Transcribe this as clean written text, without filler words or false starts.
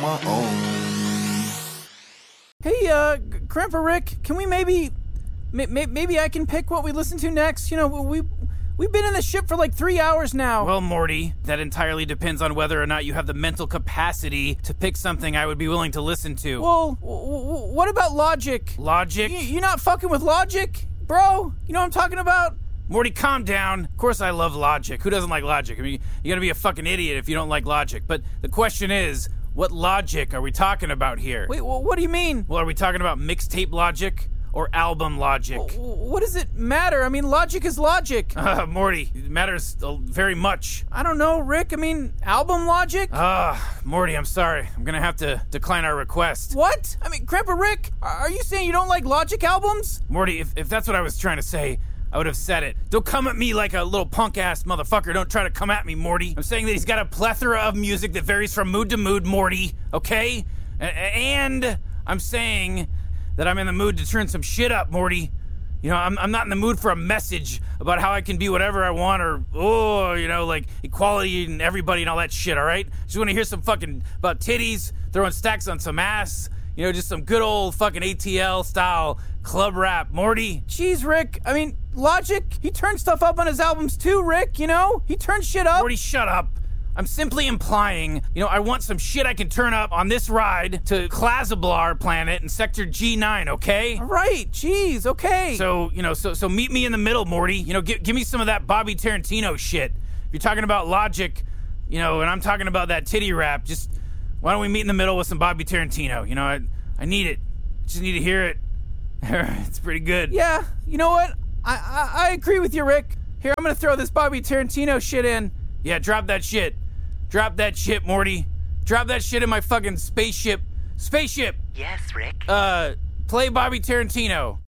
my own. Hey, Grandpa Rick, can we maybe I can pick what we listen to next? You know, we've been in the ship for like 3 hours now. Well, Morty, that entirely depends on whether or not you have the mental capacity to pick something I would be willing to listen to. Well, what about Logic? Logic? You not fucking with Logic, bro? You know what I'm talking about? Morty, calm down. Of course I love Logic. Who doesn't like Logic? I mean, you gotta be a fucking idiot if you don't like Logic. But the question is, what Logic are we talking about here? Wait, what do you mean? Well, are we talking about mixtape Logic or album Logic? What does it matter? I mean, Logic is Logic. Morty, it matters very much. I don't know, Rick. I mean, album Logic? Morty, I'm sorry. I'm gonna have to decline our request. What? I mean, Grandpa Rick, are you saying you don't like Logic albums? Morty, if that's what I was trying to say, I would have said it. Don't come at me like a little punk-ass motherfucker. Don't try to come at me, Morty. I'm saying that he's got a plethora of music that varies from mood to mood, Morty, okay? And I'm saying that I'm in the mood to turn some shit up, Morty. You know, I'm not in the mood for a message about how I can be whatever I want or, like equality and everybody and all that shit, all right? Just want to hear some fucking about titties, throwing stacks on some ass, just some good old fucking ATL style club rap, Morty. Jeez, Rick. I mean, Logic, he turns stuff up on his albums too, Rick, He turns shit up. Morty, shut up. I'm simply implying, I want some shit I can turn up on this ride to Klazablar planet in Sector G9, okay? All right, jeez, okay. So, so meet me in the middle, Morty. Give me some of that Bobby Tarantino shit. If you're talking about Logic, and I'm talking about that titty rap, just why don't we meet in the middle with some Bobby Tarantino? I need it. Just need to hear it. It's pretty good. Yeah, you know what? I agree with you, Rick. Here, I'm gonna throw this Bobby Tarantino shit in. Yeah, drop that shit. Drop that shit, Morty. Drop that shit in my fucking spaceship. Spaceship! Yes, Rick? Play Bobby Tarantino.